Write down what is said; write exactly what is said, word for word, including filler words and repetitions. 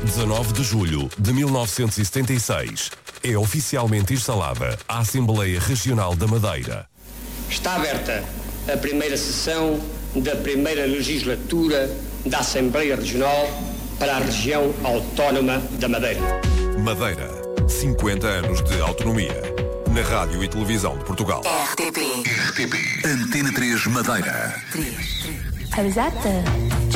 dezanove de julho de mil novecentos e setenta e seis, é oficialmente instalada a Assembleia Regional da Madeira. Está aberta a primeira sessão da primeira legislatura da Assembleia Regional para a região autónoma da Madeira. Madeira, cinquenta anos de autonomia. Na Rádio e Televisão de Portugal. R T P. R T P. Antena três Madeira. três. Exata.